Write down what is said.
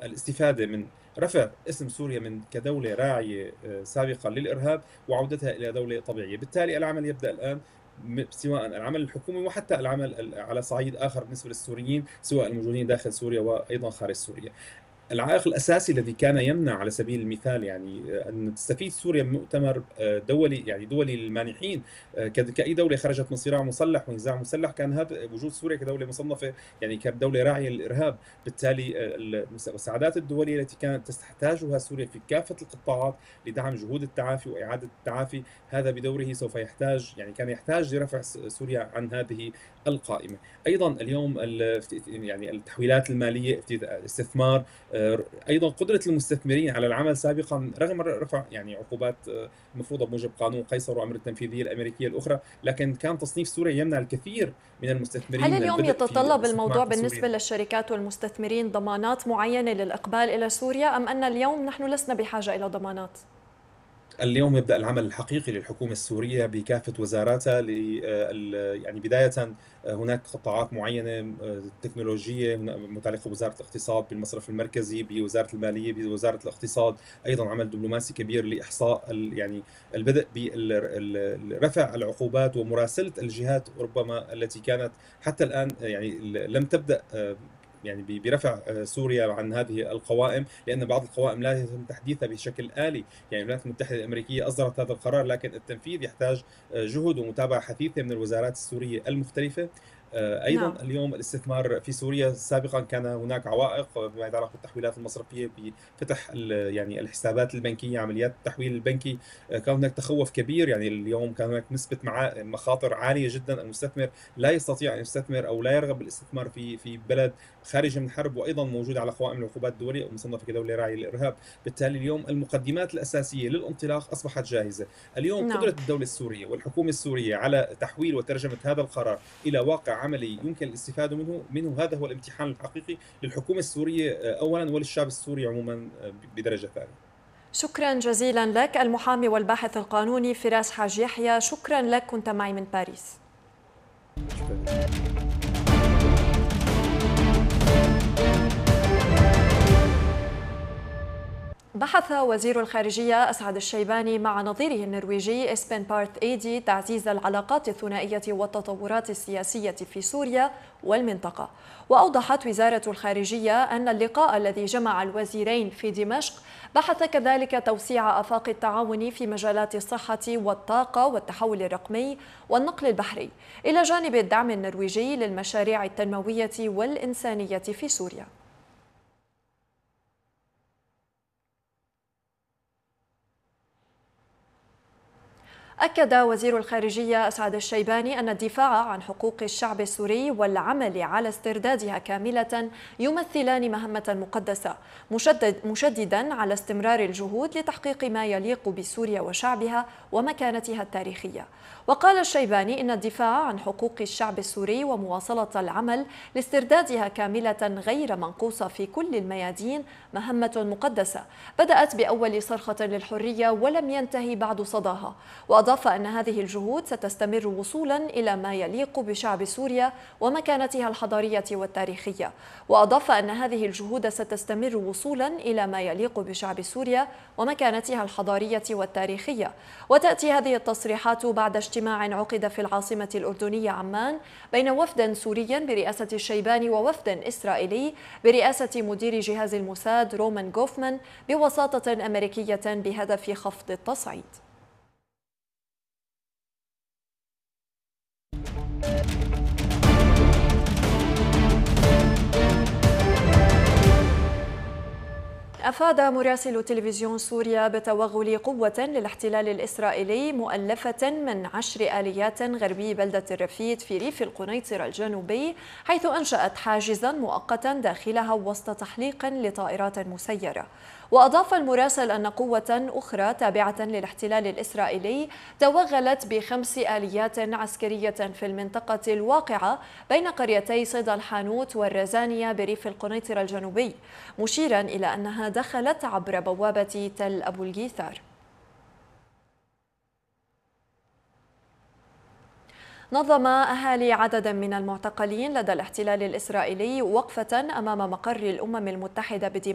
الاستفادة من رفع اسم سوريا من كدولة راعية سابقا للإرهاب وعودتها إلى دولة طبيعية. بالتالي العمل يبدأ الآن، سواء العمل الحكومي وحتى العمل على صعيد آخر بالنسبة للسوريين، سواء الموجودين داخل سوريا وأيضا خارج سوريا. العائق الأساسي الذي كان يمنع على سبيل المثال أن تستفيد سوريا من مؤتمر دولي، دولي للمانحين كأي دولة خرجت من صراع مسلح ونزاع مسلح، كان هذا وجود سوريا كدولة مصنفة كدولة راعية للإرهاب. بالتالي المساعدات الدولية التي كانت تحتاجها سوريا في كافة القطاعات لدعم جهود التعافي وإعادة التعافي، هذا بدوره سوف يحتاج، كان يحتاج لرفع سوريا عن هذه القائمة. أيضا اليوم التحويلات المالية، الاستثمار، ايضا قدره المستثمرين على العمل سابقا رغم رفع عقوبات مفروضه بموجب قانون قيصر والامر التنفيذيه الامريكيه الاخرى، لكن كان تصنيف سوريا يمنع الكثير من هل المستثمرين من اليوم البدء في يتطلب الاستثمار الموضوع في سوريا. بالنسبة للشركات والمستثمرين ضمانات معينة للإقبال إلى سوريا، أم أن اليوم نحن لسنا بحاجة إلى ضمانات؟ اليوم يبدأ العمل الحقيقي للحكومة السورية بكافة وزاراتها بداية هناك قطاعات معينة تكنولوجية متعلقة بوزارة الاقتصاد بالمصرف المركزي، بوزارة المالية بوزارة الاقتصاد، أيضا عمل دبلوماسي كبير لإحصاء البدء برفع العقوبات ومراسلة الجهات ربما التي كانت حتى الآن لم تبدأ برفع سوريا عن هذه القوائم، لأن بعض القوائم لا يتم تحديثها بشكل آلي. الولايات المتحدة الأمريكية أصدرت هذا القرار، لكن التنفيذ يحتاج جهد ومتابعة حثيثة من الوزارات السورية المختلفة. ايضا نعم. اليوم الاستثمار في سوريا سابقا كان هناك عوائق بما يتعلق بالتحويلات المصرفيه، بفتح الحسابات البنكيه، عمليات التحويل البنكي. كان هناك تخوف كبير، اليوم كان هناك نسبه مخاطر عاليه جدا. المستثمر لا يستطيع ان يستثمر او لا يرغب بالاستثمار في بلد خارج من حرب، وايضا موجود على قوائم العقوبات الدوليه ومصنفه كدوله راعيه للارهاب. بالتالي اليوم المقدمات الاساسيه للانطلاق اصبحت جاهزه. اليوم قدره نعم. الدوله السوريه والحكومه السوريه على تحويل وترجمه هذا القرار الى واقع عملي يمكن الاستفادة منه هذا هو الامتحان الحقيقي للحكومة السورية أولا وللشعب السوري عموما بدرجة ثانية. شكرا جزيلا لك المحامي والباحث القانوني فراس حاج يحيى، شكرا لك، كنت معي من باريس. شكرا. بحث وزير الخارجية أسعد الشيباني مع نظيره النرويجي إسبن بارت إيدي تعزيز العلاقات الثنائية والتطورات السياسية في سوريا والمنطقة. وأوضحت وزارة الخارجية أن اللقاء الذي جمع الوزيرين في دمشق بحث كذلك توسيع آفاق التعاون في مجالات الصحة والطاقة والتحول الرقمي والنقل البحري، إلى جانب الدعم النرويجي للمشاريع التنموية والإنسانية في سوريا. أكد وزير الخارجية أسعد الشيباني أن الدفاع عن حقوق الشعب السوري والعمل على استردادها كاملة يمثلان مهمة مقدسة، مشددا على استمرار الجهود لتحقيق ما يليق بسوريا وشعبها ومكانتها التاريخية. وقال الشيباني إن الدفاع عن حقوق الشعب السوري ومواصلة العمل لاستردادها كاملة غير منقوصة في كل الميادين مهمة مقدسة بدأت بأول صرخة للحرية ولم ينتهي بعد صداها. وأضاف أن هذه الجهود ستستمر وصولا إلى ما يليق بشعب سوريا ومكانتها الحضارية والتاريخية. وأضاف أن هذه الجهود ستستمر وصولا إلى ما يليق بشعب سوريا ومكانتها الحضارية والتاريخية. وتأتي هذه التصريحات بعد اجتماع عقد في العاصمة الأردنية عمان بين وفد سوري برئاسة الشيباني ووفد إسرائيلي برئاسة مدير جهاز الموساد رومان غوفمان بوساطة أمريكية بهدف خفض التصعيد. أفاد مراسل تلفزيون سوريا بتوغل قوة للاحتلال الإسرائيلي مؤلفة من 10 آليات غربي بلدة الرفيد في ريف القنيطرة الجنوبي، حيث أنشأت حاجزا مؤقتا داخلها وسط تحليق لطائرات مسيرة. وأضاف المراسل أن قوة أخرى تابعة للاحتلال الإسرائيلي توغلت ب5 آليات عسكرية في المنطقة الواقعة بين قريتي صيدا الحانوت والرزانية بريف القنيطرة الجنوبي، مشيرا إلى أنها دخلت عبر بوابة تل أبو الجيثار. نظم أهالي عدد من المعتقلين لدى الاحتلال الإسرائيلي وقفة أمام مقر الأمم المتحدة بدمشق